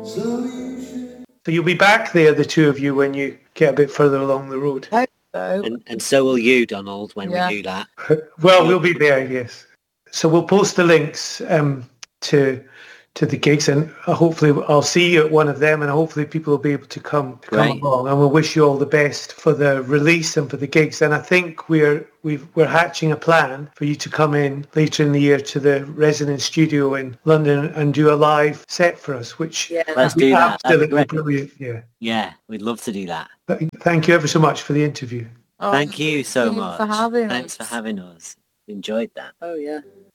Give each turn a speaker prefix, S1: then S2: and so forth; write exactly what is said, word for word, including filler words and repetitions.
S1: So you'll be back there, the two of you, when you get a bit further along the road.
S2: I hope so.
S3: And, and so will you, Donald, when
S2: Yeah.
S3: we do that.
S1: Well, we'll be there, yes. So we'll post the links um, to to the gigs, and hopefully I'll see you at one of them, and hopefully people will be able to come to come
S3: Great.
S1: along. And we'll wish you all the best for the release and for the gigs. And I think we're we've, we're hatching a plan for you to come in later in the year to the Resonance Studio in London and do a live set for us, which
S2: Yeah.
S3: Let's
S1: would be
S3: do that. That'd be
S1: absolutely
S3: great.
S1: brilliant. Yeah.
S3: Yeah, we'd love to do that.
S1: Th- Thank you ever so much for the interview.
S2: Oh,
S3: Thank you so
S2: thank you
S3: much.
S2: for having
S3: Thanks
S2: us.
S3: for having us. Enjoyed that.
S2: Oh, yeah.